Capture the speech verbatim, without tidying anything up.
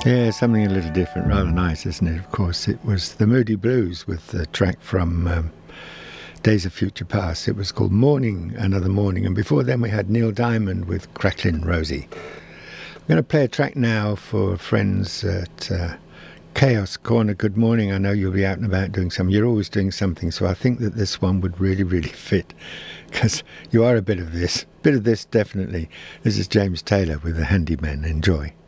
Yeah, something a little different, rather nice, isn't it? Of course, it was the Moody Blues with the track from um, Days of Future Past. It was called Morning, Another Morning, and before then we had Neil Diamond with Cracklin' Rosie. I'm going to play a track now for friends at uh, Chaos Corner. Good morning. I know you'll be out and about doing something. You're always doing something, so I think that this one would really, really fit, because you are a bit of this. Bit of this, definitely. This is James Taylor with The Handyman. Enjoy.